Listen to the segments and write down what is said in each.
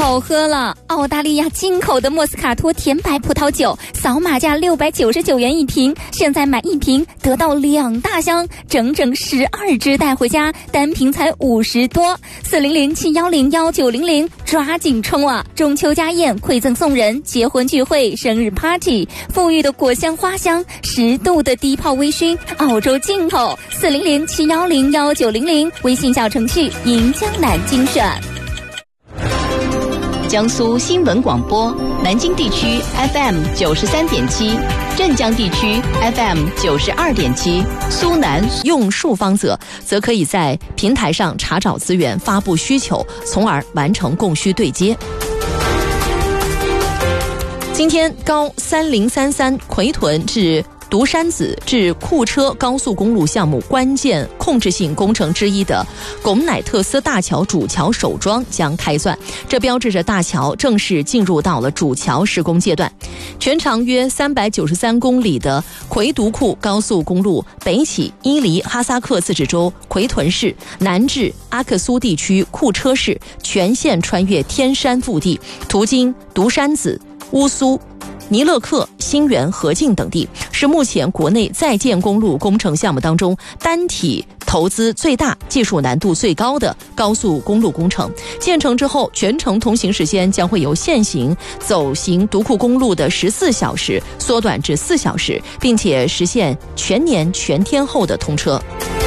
好喝了！澳大利亚进口的莫斯卡托甜白葡萄酒，扫码价699元一瓶，现在买一瓶得到2大箱，整整12支带回家，单瓶才50多。400-710-1900，抓紧冲啊！中秋家宴馈赠送人，结婚聚会、生日 party， 馥郁的果香花香，10度的低泡微醺，澳洲进口。400-710-1900，微信小程序银江南精选。 江苏新闻广播，南京地区 FM 93.7，镇江地区 FM 92.7，苏南用数方则可以在平台上查找资源，发布需求，从而完成供需对接。今天高3033奎屯至独山子至库车高速公路项目关键控制性工程之一的贡乃特斯大桥主桥首桩将开钻，这标志着大桥正式进入到了主桥施工阶段。全长约393公里的奎独库高速公路北起伊犁哈萨克自治州奎屯市，南至阿克苏地区库车市，全线穿越天山腹地，途经独山子、乌苏、尼勒克、新源、河静等地，是目前国内在建公路工程项目当中单体投资最大、技术难度最高的高速公路工程。建成之后，全程通行时间将会由现行走行独库公路的14小时缩短至4小时，并且实现全年全天候的通车。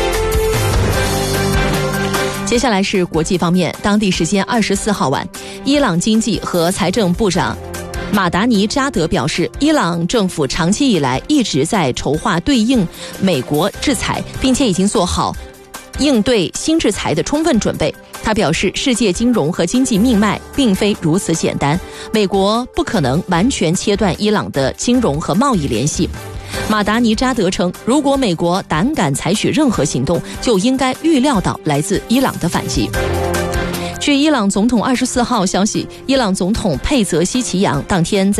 接下来是国际方面，当地时间24号晚，伊朗经济和财政部长马达尼扎德表示，伊朗政府长期以来一直在筹划对应美国制裁，并且已经做好应对新制裁的充分准备。他表示，世界金融和经济命脉并非如此简单，美国不可能完全切断伊朗的金融和贸易联系。马达尼扎德称，如果美国胆敢采取任何行动，就应该预料到来自伊朗的反击。据伊朗总统24号消息，伊朗总统佩泽西奇扬当天